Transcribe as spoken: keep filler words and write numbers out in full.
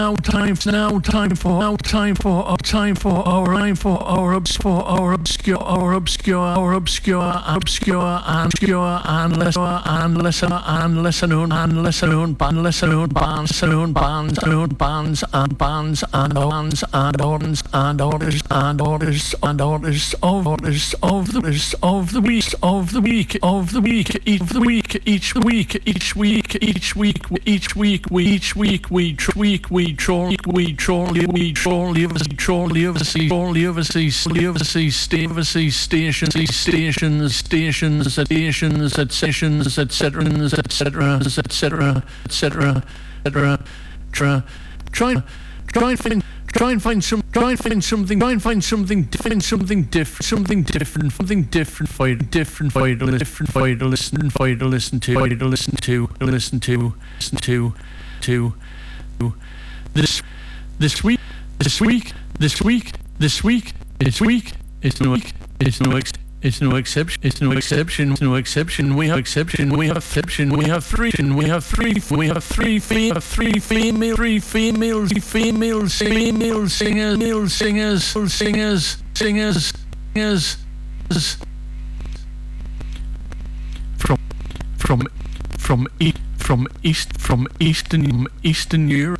now time now time for now time for uh, time for our time for our obscure our obscure our obscure our obscure obscure and obscure and lesser and lesser and lesser known and lesser known band lesser known bands known bands known bands and bands and bands and orders and orders and orders and orders of orders of the of the week of the week of the week each of the week each week each week each week each week we each week we week we troll we troll we troll overseas troll overseas troll overseas overseas overseas stations stations stations stations at sessions etc etc etc etc etc try try and find try and find some try and find something try and find something different something different something different something different for you different for you to different for you to listen for you to listen to for you to listen to listen to listen to to this this week this week this week this week this week it's no it's no ex it's no exception it's no exception it's no exception we have exception we have exception we have three we have three we have three we have three female three females female female singers male singers singers singers singers from from from east from east from eastern eastern Europe